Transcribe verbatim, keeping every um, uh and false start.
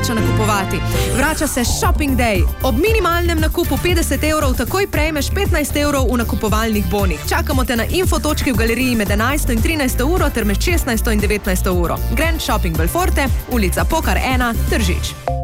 splača nakupovati. Vrača se Shopping Day. Ob minimalnem nakupu petdeset evrov takoj prejmeš petnajst evrov v nakupovalnih bonih. Čakamo te na infotočki v galeriji med enajsto in trinajsto uro ter med šestnajsto in devetnajsto uro. Grand Shopping Belforte, ulica Pokar ena, Tržič.